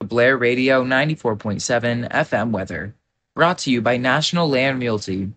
Blair Radio 94.7 FM weather, brought to you by National Land Realty.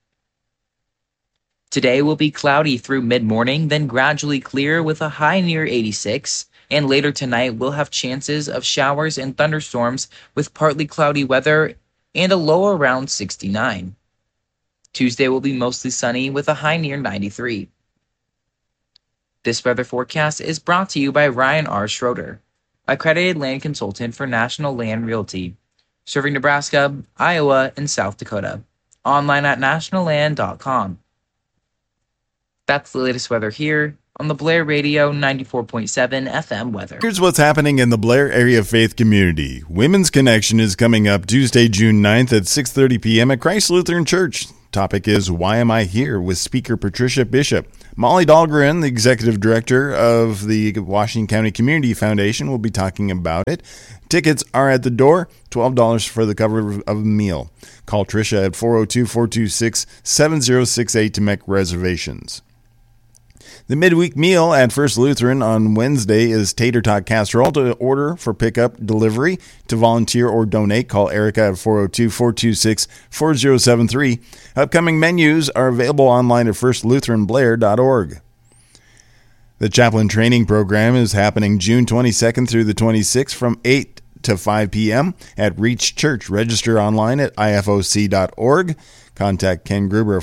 Today will be cloudy through mid-morning, then gradually clear with a high near 86, and later tonight we'll have chances of showers and thunderstorms with partly cloudy weather and a low around 69. Tuesday will be mostly sunny with a high near 93. This weather forecast is brought to you by Ryan R. Schroeder, accredited land consultant for National Land Realty, serving Nebraska, Iowa, and South Dakota. Online at nationalland.com. That's the latest weather here on the Blair Radio 94.7 FM weather. Here's what's happening in the Blair Area Faith community. Women's Connection is coming up Tuesday, June 9th at 6:30 p.m. at Christ Lutheran Church. Topic is Why Am I Here? With speaker Patricia Bishop. Molly Dahlgren, the executive director of the Washington County Community Foundation, will be talking about it. Tickets are at the door, $12 for the cover of a meal. Call Tricia at 402-426-7068 to make reservations. The midweek meal at First Lutheran on Wednesday is tater tot casserole. To order for pickup, delivery, to volunteer or donate, call Erica at 402-426-4073. Upcoming menus are available online at firstlutheranblair.org. The chaplain training program is happening June 22nd through the 26th from 8 to 5 p.m. at Reach Church. Register online at ifoc.org. Contact Ken Gruber at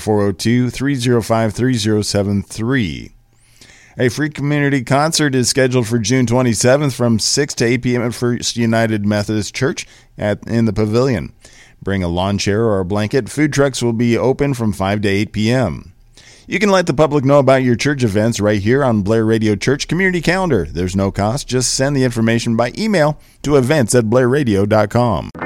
402-305-3073. A free community concert is scheduled for June 27th from 6 to 8 p.m. at First United Methodist Church in the Pavilion. Bring a lawn chair or a blanket. Food trucks will be open from 5 to 8 p.m. You can let the public know about your church events right here on Blair Radio Church Community Calendar. There's no cost. Just send the information by email to events@blairradio.com.